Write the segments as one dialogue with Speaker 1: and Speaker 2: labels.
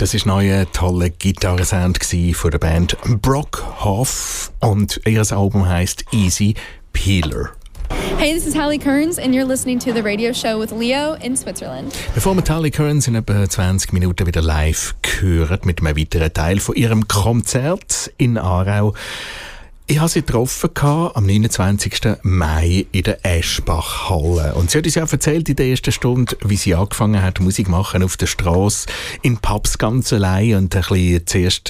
Speaker 1: Das war ein neuer, toller Gitarrensound von der Band Brockhoff und ihr Album heisst Easy Peeler.
Speaker 2: Hey, this is Hallie Kearns and you're listening to the radio show with Leo in Switzerland.
Speaker 1: Bevor wir Hallie Kearns in etwa 20 Minuten wieder live hören mit einem weiteren Teil von ihrem Konzert in Aarau. Ich habe sie getroffen am 29. Mai in der Eschbach-Halle. Und sie hat uns ja erzählt in der ersten Stunde, wie sie angefangen hat, Musik machen auf der Strasse, in Pubs ganz allein und ein bisschen zuerst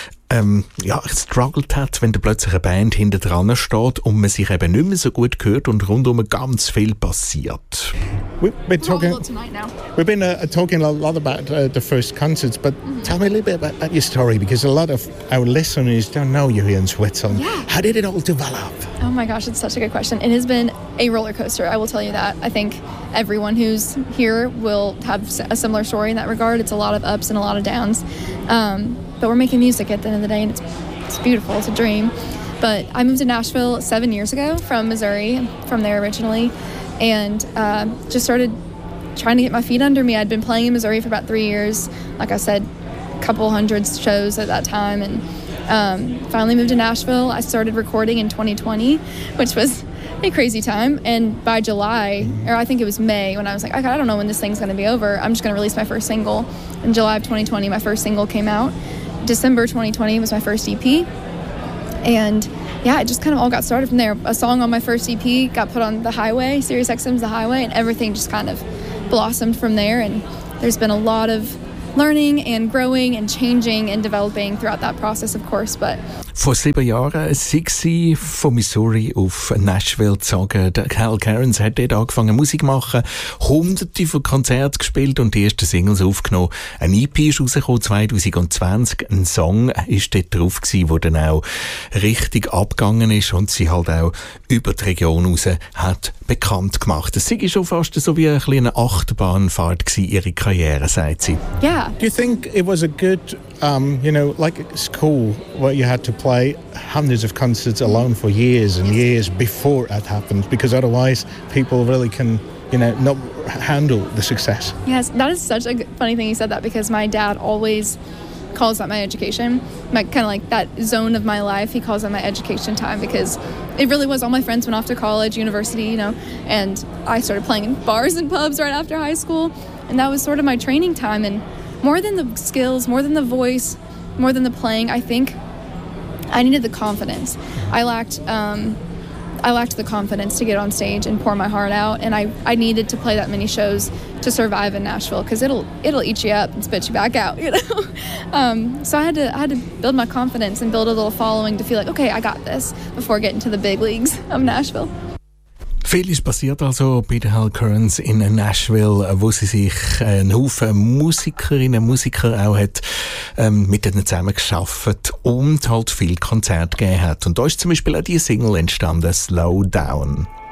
Speaker 1: gestruggelt hat, wenn da plötzlich eine Band hinter dran steht und man sich eben nicht mehr so gut hört und rundum ganz viel passiert.
Speaker 3: We've been talking a lot about the first concerts, but tell me a little bit about your story, because a lot of our listeners don't know you here in Switzerland.
Speaker 2: Yeah.
Speaker 3: How did it all develop?
Speaker 2: Oh my gosh, it's such a good question. It has been a roller coaster, I will tell you that. I think everyone who's here will have a similar story in that regard. It's a lot of ups and a lot of downs. But we're making music at the end of the day, and it's beautiful. It's a dream. But I moved to Nashville 7 years ago from Missouri. I'm from there originally, and just started trying to get my feet under me. I'd been playing in Missouri for about 3 years. Like I said, a couple hundred shows at that time, and finally moved to Nashville. I started recording in 2020, which was a crazy time. And by July, or I think it was May, when I was like, I don't know when this thing's going to be over. I'm just going to release my first single. In July of 2020, my first single came out. December 2020 was my first EP. And yeah, it just kind of all got started from there. A song on my first EP got put on The Highway, Sirius XM's The Highway, and everything just kind of blossomed from there. And there's been a lot of learning and growing and changing and developing throughout that process, of course. But
Speaker 1: vor 7 Jahren sind sie von Missouri auf Nashville gezogen. Hallie Kearns hat dort angefangen Musik zu machen, hunderte von Konzerten gespielt und die ersten Singles aufgenommen. Ein EP ist rausgekommen 2020. Ein Song ist dort drauf gewesen, der dann auch richtig abgegangen ist und sie halt auch über die Region raus hat bekannt gemacht. Es war schon fast so wie eine kleine Achterbahnfahrt gewesen, ihre Karriere, sagt sie.
Speaker 2: yeah.
Speaker 3: Do you think it was a good, like school where you had to play hundreds of concerts alone for years and years before that happened? Because otherwise people really can, not handle the success.
Speaker 2: Yes, that is such a funny thing you said that, because my dad always calls that my education, kind of like that zone of my life. He calls that my education time, because it really was. All my friends went off to college, university, and I started playing in bars and pubs right after high school, and that was sort of my training time. And more than the skills, more than the voice, more than the playing, I think I needed the confidence. I lacked the confidence to get on stage and pour my heart out, and I needed to play that many shows to survive in Nashville, because it'll eat you up and spit you back out, So I had to build my confidence and build a little following to feel like, okay, I got this before getting to the big leagues of Nashville.
Speaker 1: Viel ist passiert also bei der Hallie Kearns in Nashville, wo sie sich einen Haufen Musikerinnen und Musiker auch hat mit denen zusammengearbeitet und halt viel Konzerte gegeben hat. Und da ist zum Beispiel auch die Single entstanden, Slow Down.